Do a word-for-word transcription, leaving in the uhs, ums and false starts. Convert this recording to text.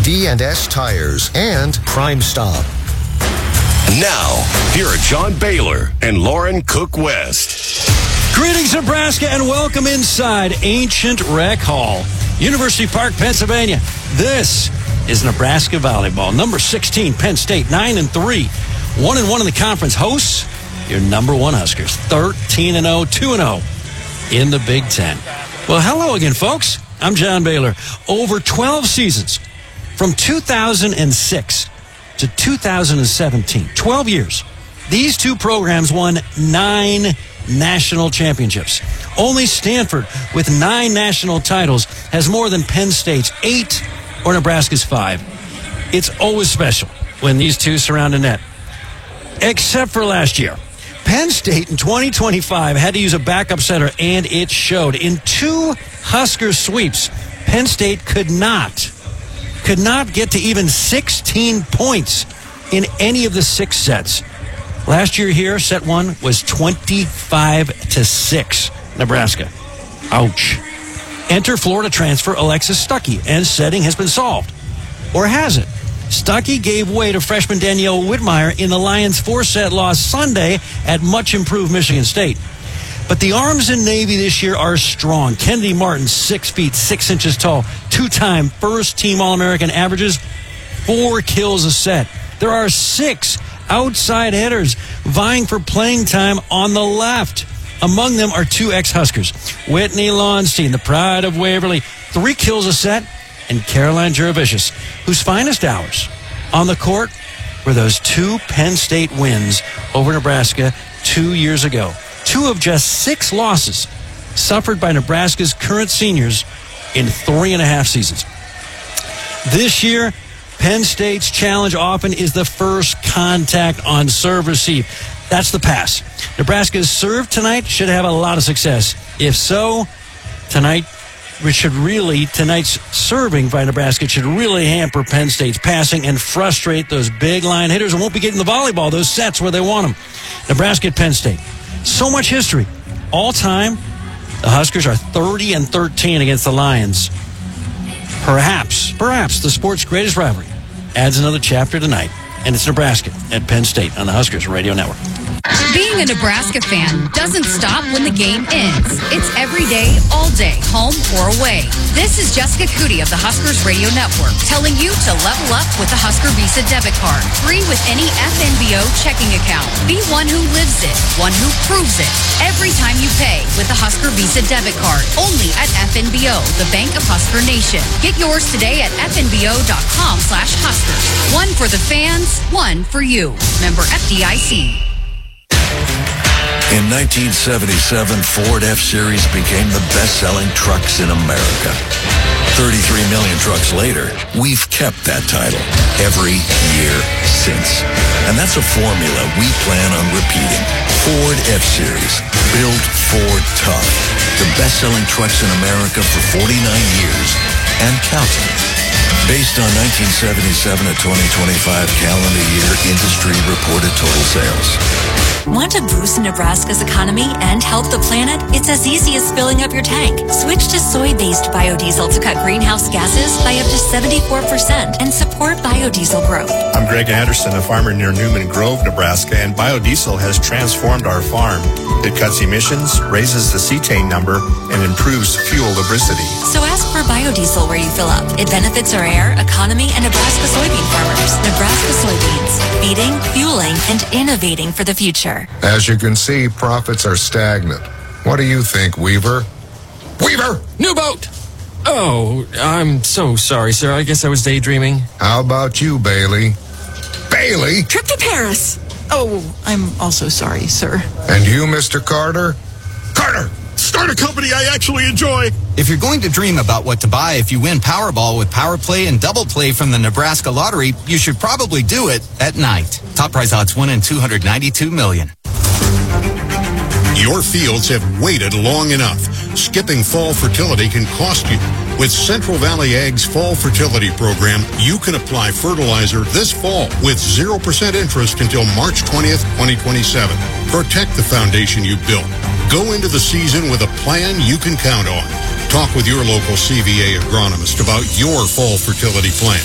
D and S Tires, and Prime Stop. Now, here are John Baylor and Lauren Cook West. Greetings, Nebraska, and welcome inside Ancient Rec Hall, University Park, Pennsylvania. This is Nebraska volleyball. Number sixteen, Penn State, nine and three, one and one in the conference. Hosts, your number one Huskers, thirteen and oh, two and oh in the Big Ten. Well, hello again, folks. I'm John Baylor. Over twelve seasons, from two thousand six to two thousand seventeen, twelve years, these two programs won nine national championships. Only Stanford, with nine national titles, has more than Penn State's eight or Nebraska's five. It's always special when these two surround a net. Except for last year. Penn State in twenty twenty-five had to use a backup center, and it showed. In two Husker sweeps, Penn State could not, could not get to even sixteen points in any of the six sets. Last year here, set one was twenty-five to six, Nebraska. Ouch. Enter Florida transfer Alexis Stuckey, and setting has been solved. Or has it? Stuckey gave way to freshman Danielle Whitmire in the Lions' four-set loss Sunday at much-improved Michigan State. But the arms in Navy this year are strong. Kennedy Martin, six feet, six inches tall, two-time first-team All-American, averages four kills a set. There are six outside hitters vying for playing time on the left. Among them are two ex-Huskers, Whitney Launstein, the pride of Waverly, three kills a set, and Caroline Juravicius, whose finest hours on the court were those two Penn State wins over Nebraska two years ago. Two of just six losses suffered by Nebraska's current seniors in three and a half seasons. This year, Penn State's challenge often is the first contact on serve-receive. That's the pass. Nebraska's serve tonight should have a lot of success. If so, tonight we should really, tonight's serving by Nebraska should really hamper Penn State's passing and frustrate those big line hitters who won't be getting the volleyball, those sets where they want them. Nebraska at Penn State. So much history. All time, the Huskers are thirty and thirteen against the Lions. Perhaps, perhaps the sport's greatest rivalry adds another chapter tonight. And it's Nebraska at Penn State on the Huskers Radio Network. Being a Nebraska fan doesn't stop when the game ends. It's every day, all day, home or away. This is Jessica Cootie of the Huskers Radio Network telling you to level up with the Husker Visa debit card. Free with any F N B O checking account. Be one who lives it, one who proves it. Every time you pay with the Husker Visa debit card. Only at F N B O, the Bank of Husker Nation. Get yours today at F N B O dot com slash Huskers. One for the fans, one for you. Member F D I C. In nineteen seventy-seven, Ford F-Series became the best-selling trucks in America. thirty-three million trucks later, we've kept that title every year since. And that's a formula we plan on repeating. Ford F-Series, built Ford tough. The best-selling trucks in America for forty-nine years and counting. Based on nineteen seventy-seven to twenty twenty-five calendar year industry reported total sales. Want to boost Nebraska's economy and help the planet? It's as easy as filling up your tank. Switch to soy-based biodiesel to cut greenhouse gases by up to seventy-four percent and support biodiesel growth. I'm Greg Anderson, a farmer near Newman Grove, Nebraska, and biodiesel has transformed our farm. It cuts emissions, raises the cetane number, and improves fuel lubricity. So ask for biodiesel where you fill up. It benefits our air, economy, and Nebraska soybean farmers. Nebraska soybeans, feeding, fueling, and innovating for the future. As you can see, profits are stagnant. What do you think, Weaver? Weaver! New boat! Oh, I'm so sorry, sir. I guess I was daydreaming. How about you, Bailey? Bailey? Trip to Paris. Oh, I'm also sorry, sir. And you, Mister Carter? Carter! Start a company I actually enjoy. If you're going to dream about what to buy if you win Powerball with Power Play and Double Play from the Nebraska Lottery, you should probably do it at night. Top prize odds one in two hundred ninety-two million. Your fields have waited long enough. Skipping fall fertility can cost you. With Central Valley Ag's Fall Fertility Program, you can apply fertilizer this fall with zero percent interest until March twentieth, twenty twenty-seven. Protect the foundation you built. Go into the season with a plan you can count on. Talk with your local C V A agronomist about your fall fertility plan.